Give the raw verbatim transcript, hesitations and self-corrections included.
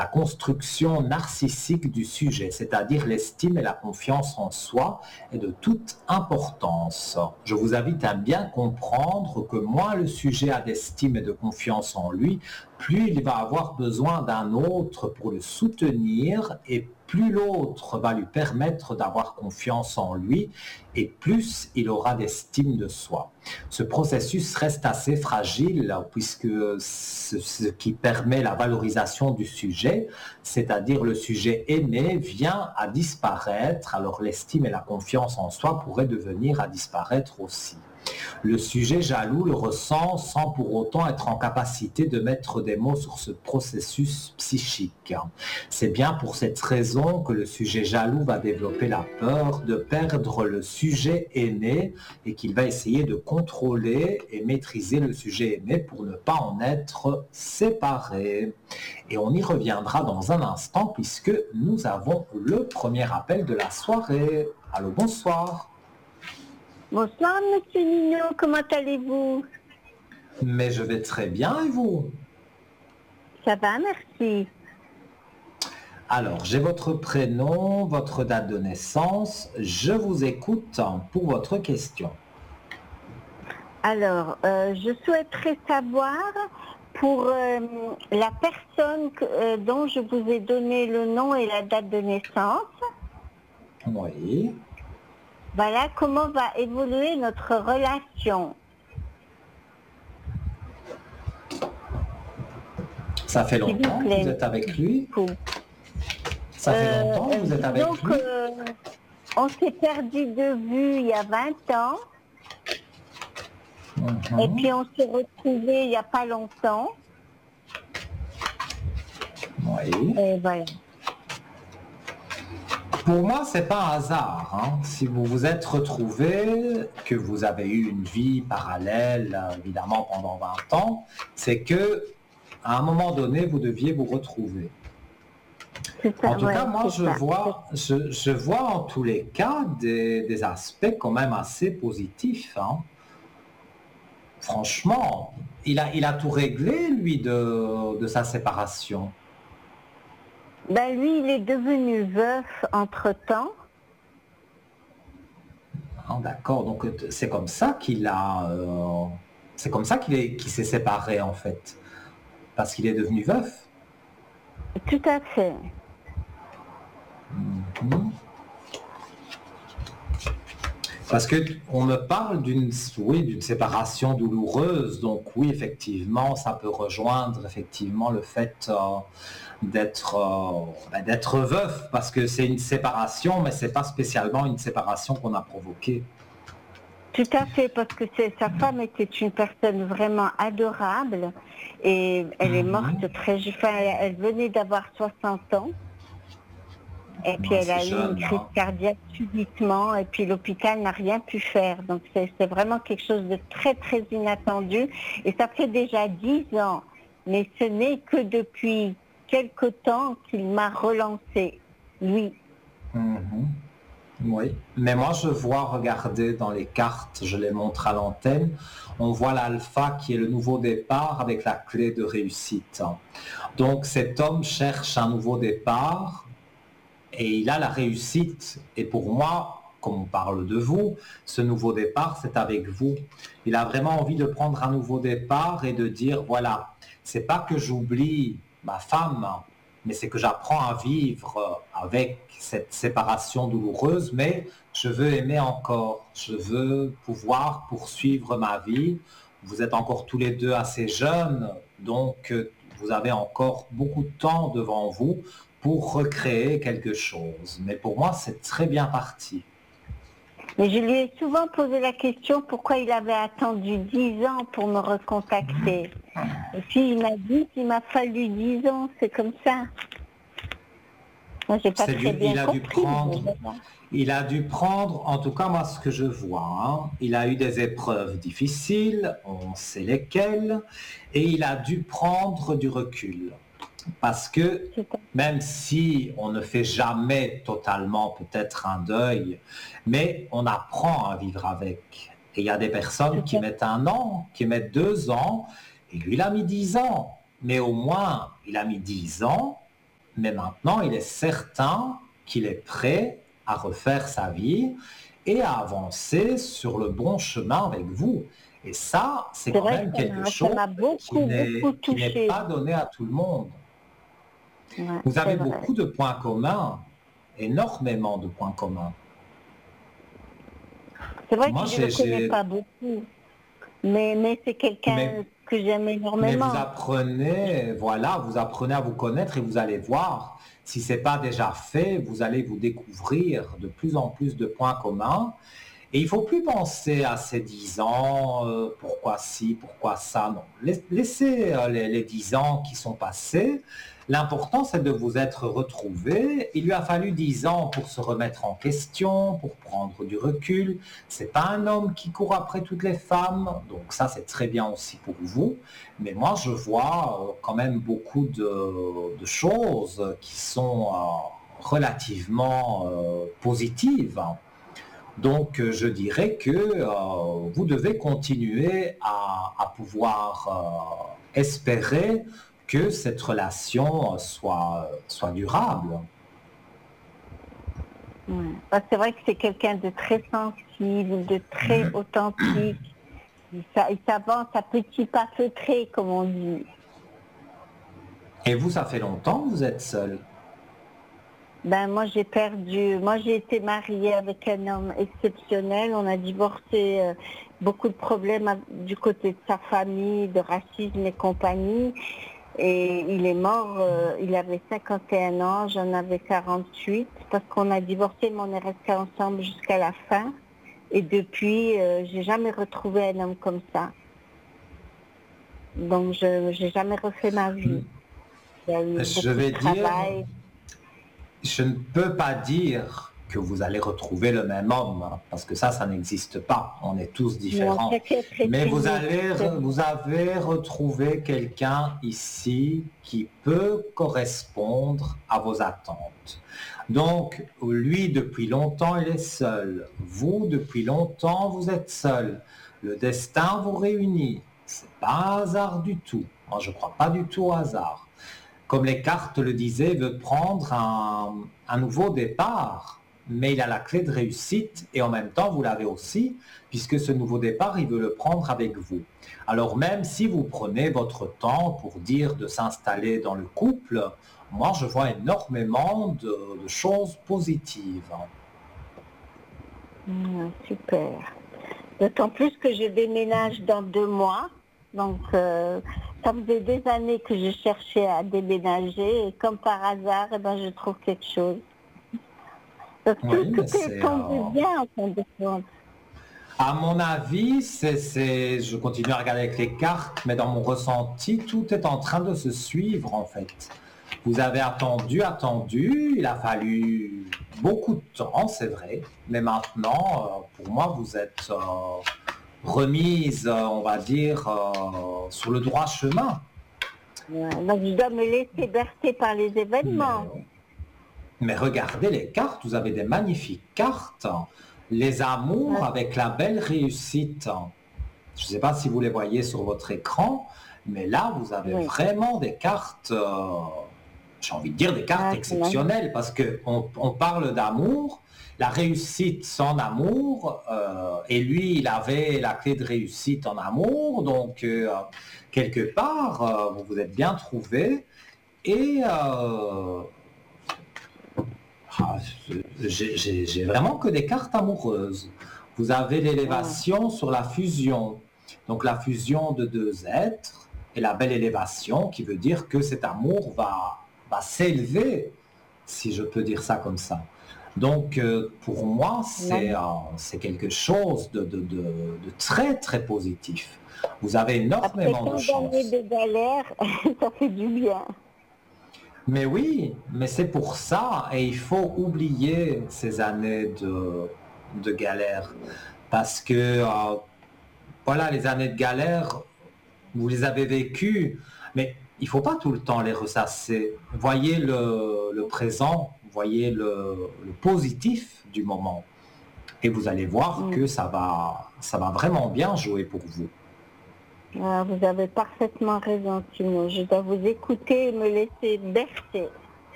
construction narcissique du sujet, c'est-à-dire l'estime et la confiance en soi est de toute importance. Je vous invite à bien comprendre que moins le sujet a d'estime et de confiance en lui, plus il va avoir besoin d'un autre pour le soutenir et plus l'autre va lui permettre d'avoir confiance en lui et plus il aura d'estime de soi. Ce processus reste assez fragile puisque ce, ce qui permet la valorisation du sujet, c'est-à-dire le sujet aimé, vient à disparaître, alors l'estime et la confiance en soi pourraient devenir à disparaître aussi. Le sujet jaloux le ressent sans pour autant être en capacité de mettre des mots sur ce processus psychique. C'est bien pour cette raison que le sujet jaloux va développer la peur de perdre le sujet aimé et qu'il va essayer de contrôler et maîtriser le sujet aimé pour ne pas en être séparé. Et on y reviendra dans un instant puisque nous avons le premier appel de la soirée. Allô, bonsoir. Bonsoir, monsieur Nino, comment allez-vous? Mais je vais très bien, et vous? Ça va, merci. Alors, j'ai votre prénom, votre date de naissance. Je vous écoute pour votre question. Alors, euh, je souhaiterais savoir pour euh, la personne que, euh, dont je vous ai donné le nom et la date de naissance. Oui. Voilà comment va évoluer notre relation. Ça fait longtemps que vous êtes avec lui? Ça fait longtemps que vous êtes avec donc, lui euh, on s'est perdu de vue il y a vingt ans. Mm-hmm. Et puis on s'est retrouvés il n'y a pas longtemps. Oui. Et voilà. Pour moi, c'est pas un hasard. Hein. Si vous vous êtes retrouvés, que vous avez eu une vie parallèle, évidemment pendant vingt ans, c'est que à un moment donné, vous deviez vous retrouver. Ça, en tout ouais, cas, moi, je ça. vois, je, je vois en tous les cas des, des aspects quand même assez positifs. Hein. Franchement, il a, il a tout réglé, lui, de, de sa séparation. Ben lui, il est devenu veuf entre-temps. Ah, d'accord, donc c'est comme ça qu'il a, euh, c'est comme ça qu'il est, qu'il s'est séparé en fait, parce qu'il est devenu veuf. Tout à fait. Mm-hmm. Parce que on me parle d'une, oui, d'une séparation douloureuse, donc oui, effectivement, ça peut rejoindre effectivement le fait euh, d'être, euh, ben, d'être veuf, parce que c'est une séparation, mais c'est pas spécialement une séparation qu'on a provoquée. Tout à fait, parce que c'est, sa femme était une personne vraiment adorable et elle est morte très jeune. Enfin, elle venait d'avoir soixante ans. Et puis ouais, elle a eu jeune, une crise hein. cardiaque subitement et puis l'hôpital n'a rien pu faire. Donc c'est, c'est vraiment quelque chose de très très inattendu. Et ça fait déjà dix ans, mais ce n'est que depuis quelque temps qu'il m'a relancé, lui. Mm-hmm. Oui, mais moi je vois, regardez dans les cartes, je les montre à l'antenne, on voit l'alpha qui est le nouveau départ avec la clé de réussite. Donc cet homme cherche un nouveau départ et il a la réussite. Et pour moi, comme on parle de vous, ce nouveau départ, c'est avec vous. Il a vraiment envie de prendre un nouveau départ et de dire, voilà, c'est pas que j'oublie ma femme, mais c'est que j'apprends à vivre avec cette séparation douloureuse, mais je veux aimer encore, je veux pouvoir poursuivre ma vie. Vous êtes encore tous les deux assez jeunes, donc vous avez encore beaucoup de temps devant vous pour recréer quelque chose. Mais pour moi, c'est très bien parti. Mais je lui ai souvent posé la question pourquoi il avait attendu dix ans pour me recontacter. Et puis il m'a dit qu'il m'a fallu dix ans, c'est comme ça. Moi, j'ai pas C'est très du, bien il a compris. dû prendre, il a dû prendre, en tout cas moi ce que je vois, hein, il a eu des épreuves difficiles, on sait lesquelles, et il a dû prendre du recul. Parce que même si on ne fait jamais totalement peut-être un deuil, mais on apprend à vivre avec. Et il y a des personnes qui mettent un an, qui mettent deux ans, et lui il a mis dix ans. Mais au moins, il a mis dix ans, mais maintenant il est certain qu'il est prêt à refaire sa vie et à avancer sur le bon chemin avec vous. Et ça, c'est C'est quand vrai même que ça quelque m'a ça chose m'a qui beaucoup, beaucoup n'est qui n'est touchée. pas donné à tout le monde. Ouais, Vous c'est avez vrai. beaucoup de points communs, énormément de points communs. C'est vrai Moi, que je ne j'ai, le connais j'ai- pas beaucoup, mais, mais c'est quelqu'un mais, que j'aime mais vous énormément. apprenez, voilà, vous apprenez à vous connaître et vous allez voir, si c'est pas déjà fait, vous allez vous découvrir de plus en plus de points communs. Et il ne faut plus penser à ces dix ans, euh, pourquoi ci, pourquoi ça, non. Lais- Laissez euh, les, les dix ans qui sont passés. L'important, c'est de vous être retrouvés. Il lui a fallu dix ans pour se remettre en question, pour prendre du recul. C'est pas un homme qui court après toutes les femmes, donc ça, c'est très bien aussi pour vous. Mais moi, je vois euh, quand même beaucoup de, de choses qui sont euh, relativement euh, positives. Donc, euh, je dirais que euh, vous devez continuer à, à pouvoir euh, espérer que cette relation soit, soit durable. Ouais. Parce que c'est vrai que c'est quelqu'un de très sensible, de très authentique. Il s'a- il s'avance à petits pas feutrés, comme on dit. Et vous, ça fait longtemps que vous êtes seul. Ben moi j'ai perdu, moi j'ai été mariée avec un homme exceptionnel, on a divorcé, euh, beaucoup de problèmes à- du côté de sa famille, de racisme et compagnie, et il est mort, euh, il avait cinquante et un ans, j'en avais quarante-huit, parce qu'on a divorcé mais on est restés ensemble jusqu'à la fin, et depuis euh, j'ai jamais retrouvé un homme comme ça, donc je j'ai jamais refait ma vie. Il y a eu Je beaucoup de vais dire, travail. je ne peux pas dire que vous allez retrouver le même homme, hein, parce que ça, ça n'existe pas. On est tous Non, différents. chacun est très Mais vous unique. allez, C'est vous avez retrouvé quelqu'un ici qui peut correspondre à vos attentes. Donc, lui, depuis longtemps, il est seul. Vous, depuis longtemps, vous êtes seul. Le destin vous réunit. C'est pas un hasard du tout. Moi, je ne crois pas du tout au hasard. Comme les cartes le disaient, veut prendre un, un nouveau départ, mais il a la clé de réussite et en même temps, vous l'avez aussi, puisque ce nouveau départ, il veut le prendre avec vous. Alors même si vous prenez votre temps pour dire de s'installer dans le couple, moi, je vois énormément de, de choses positives. Mm, super. D'autant plus que je déménage dans deux mois. Donc, euh, ça faisait des années que je cherchais à déménager et comme par hasard, eh ben, je trouve quelque chose. Donc, tout, Oui, tout mais est c'est... tombé euh, bien en fin de compte. À mon avis, c'est, c'est- je continue à regarder avec les cartes, mais dans mon ressenti, tout est en train de se suivre en fait. Vous avez attendu, attendu, il a fallu beaucoup de temps, c'est vrai, mais maintenant, euh, pour moi, vous êtes euh, remise, euh, on va dire, euh, sur le droit chemin. Ouais. Donc, je dois me laisser bercer par les Mais, événements. mais regardez les cartes, vous avez des magnifiques cartes. Les amours Ouais. avec la belle réussite. Je ne sais pas si vous les voyez sur votre écran, mais là, vous avez Oui. vraiment des cartes, euh, j'ai envie de dire des cartes Ah, c'est magnifique. exceptionnelles, parce qu'on on parle d'amour, la réussite sans amour, euh, et lui, il avait la clé de réussite en amour, donc euh, quelque part, euh, vous vous êtes bien trouvé, et euh, ah, j'ai j'ai- j'ai vraiment que des cartes amoureuses. Vous avez Ouais. l'élévation sur la fusion. Donc la fusion de deux êtres et la belle élévation qui veut dire que cet amour va, va s'élever, si je peux dire ça comme ça. Donc euh, pour moi, c'est euh, Magnifique. c'est quelque chose de, de- de- de très très positif. Vous avez Après énormément de tant d'années chance. de galère, ça fait du bien. Mais oui, mais c'est pour ça, et il faut oublier ces années de, de galère. Parce que, euh, voilà, les années de galère, vous les avez vécues, mais il ne faut pas tout le temps les ressasser. Voyez le, le présent, voyez le, le positif du moment, et vous allez voir Mm. que ça va, ça va vraiment bien jouer pour vous. Ah, vous avez parfaitement raison, Tino. Je dois vous écouter et me laisser bercer.